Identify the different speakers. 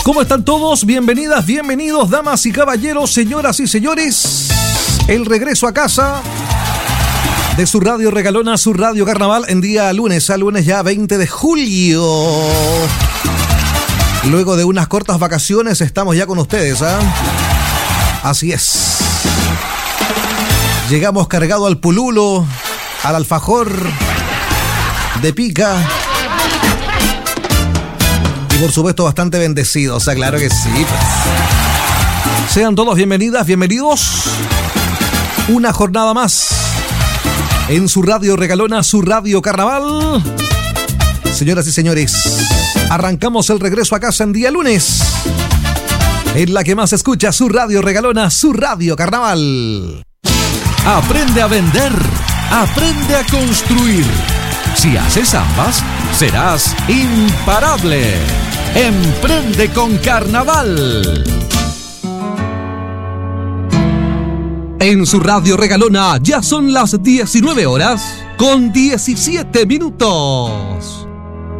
Speaker 1: ¿Cómo están todos? Bienvenidas, bienvenidos, damas y caballeros, señoras y señores. El regreso a casa de su radio regalona, su radio carnaval, en día lunes, a lunes ya 20 de julio. Luego de unas cortas vacaciones estamos ya con ustedes, ¿ah? Así es. Llegamos cargado al pululo, al alfajor de pica. Y por supuesto bastante bendecidos, o sea, claro que sí. Pues. Sean todos bienvenidas, bienvenidos. Una jornada más en su radio regalona, su radio carnaval. Señoras y señores, arrancamos el regreso a casa en día lunes. En la que más escucha su radio regalona, su radio carnaval.
Speaker 2: Aprende a vender, aprende a construir. Si haces ambas, serás imparable. Emprende con Carnaval.
Speaker 1: En su radio regalona ya son las 19 horas con 17 minutos.